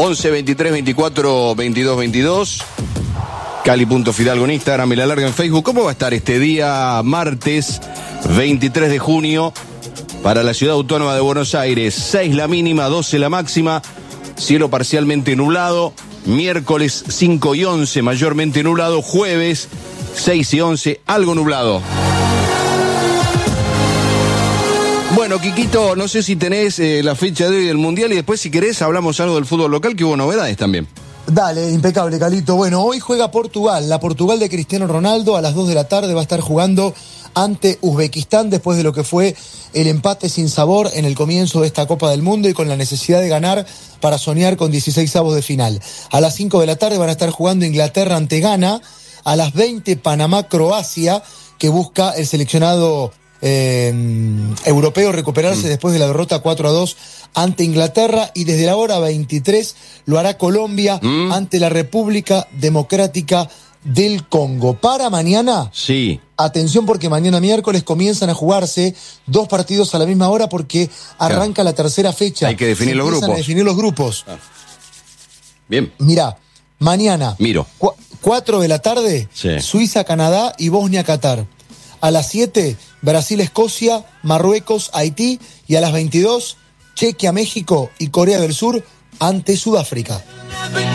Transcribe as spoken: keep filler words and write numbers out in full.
once, veintitrés, veinticuatro, veintidós, veintidós. Cali.Fidalgo en Instagram y La Larga en Facebook. ¿Cómo va a estar este día martes veintitrés de junio para la ciudad autónoma de Buenos Aires? seis la mínima, doce la máxima, cielo parcialmente nublado. Miércoles cinco y once mayormente nublado. Jueves seis y once algo nublado. Bueno, Quiquito, no sé si tenés eh, la fecha de hoy del Mundial y después si querés hablamos algo del fútbol local, que hubo novedades también. Dale, impecable, Calito. Bueno, hoy juega Portugal, la Portugal de Cristiano Ronaldo, a las dos de la tarde va a estar jugando ante Uzbekistán después de lo que fue el empate sin sabor en el comienzo de esta Copa del Mundo y con la necesidad de ganar para soñar con dieciseisavos de final. A las cinco de la tarde van a estar jugando Inglaterra ante Ghana, a las veinte Panamá-Croacia, que busca el seleccionado eh, europeo recuperarse mm. después de la derrota cuatro a dos ante Inglaterra, y desde la hora veintitrés lo hará Colombia mm. ante la República Democrática del Congo. Para mañana, sí. Atención, porque mañana miércoles comienzan a jugarse dos partidos a la misma hora porque arranca claro. la tercera fecha. Hay que definir Se los grupos. A definir los grupos. Ah. Bien. Mirá, mañana, Miro. Cu- cuatro de la tarde, sí. Suiza, Canadá y Bosnia, Qatar. A las siete, Brasil, Escocia, Marruecos, Haití, y a las veintidós, Chequia, México y Corea del Sur ante Sudáfrica.